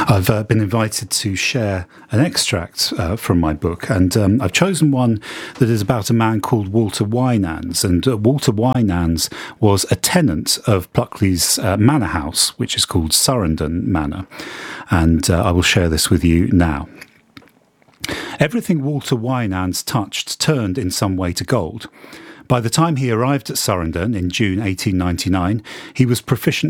I've been invited to share an extract from my book, and I've chosen one that is about a man called Walter Winans. And Walter Winans was a tenant of Pluckley's manor house, which is called Surrendon Manor. And I will share this with you now. Everything Walter Winans touched turned in some way to gold. By the time he arrived at Surrendon in June 1899, he was proficient